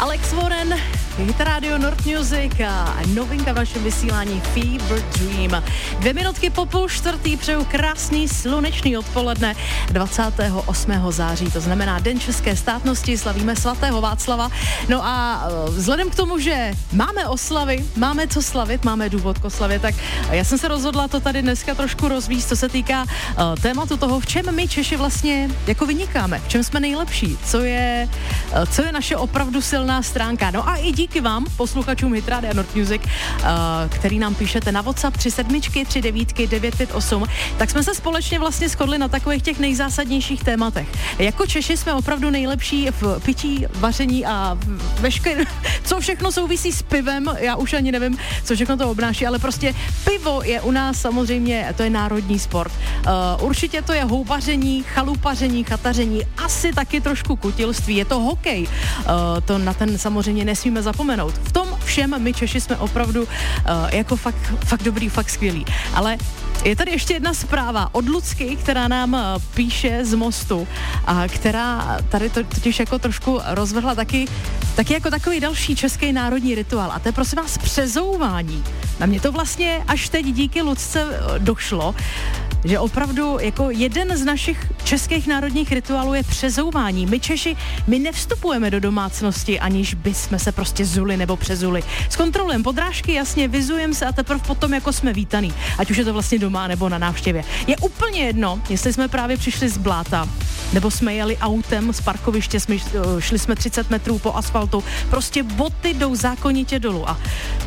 Alex Warren, Hit Radio North Music a novinka v našem vysílání Fever Dream. 2 minutky po 3:30 přeju krásný slunečný odpoledne 28. září, to znamená Den české státnosti, slavíme svatého Václava. No a vzhledem k tomu, že máme oslavy, máme co slavit, máme důvod k oslavě, tak já jsem se rozhodla to tady dneska trošku rozvíjet, co se týká tématu toho, v čem my Češi vlastně jako vynikáme, v čem jsme nejlepší, co je naše opravdu silná stránka. No a i díky vám, posluchačům Hit Radio North Music, který nám píšete na WhatsApp 37 39 958, tak jsme se společně vlastně shodli na takových těch nejzásadnějších tématech. Jako Češi jsme opravdu nejlepší v pití, vaření a co všechno souvisí s pivem, já už ani nevím, co všechno to obnáší, ale prostě pivo je u nás samozřejmě, to je národní sport. Určitě to je houbaření, chalupaření, chataření, asi taky trošku kutilství, je to hokej. To na ten samozřejmě nesmíme zapomenout. V tom všem my Češi jsme opravdu jako fakt dobrý, fakt skvělý. Ale je tady ještě jedna zpráva od Lucky, která nám píše z Mostu, a která tady totiž jako trošku rozvrhla taky jako takový další český národní rituál. A to je prosím vás přezouvání. Na mě to vlastně až teď díky Lucce došlo, že opravdu jako jeden z našich českých národních rituálů je přezouvání. My Češi, my nevstupujeme do domácnosti, aniž bychom se prostě zuli nebo přezuli. Zkontrolujeme podrážky, jasně, vyzujeme se a teprve potom jako jsme vítaný. Ať už je to vlastně doma nebo na návštěvě. Je úplně jedno, jestli jsme právě přišli z bláta, nebo jsme jeli autem z parkoviště, šli jsme 30 metrů po asfaltu. Prostě boty jdou zákonitě dolů a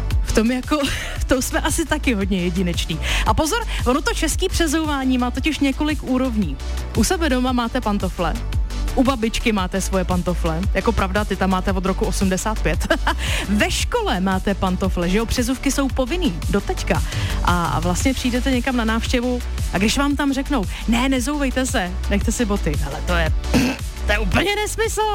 v tom jsme asi taky hodně jedineční. A pozor, ono to český přezouvání má totiž několik úrovní. U sebe doma máte pantofle, u babičky máte svoje pantofle, jako pravda, ty tam máte od roku 85. Ve škole máte pantofle, že jo, přezůvky jsou povinný do teďka. A vlastně přijdete někam na návštěvu a když vám tam řeknou, ne, nezouvejte se, nechte si boty. Ale to je úplně nesmysl.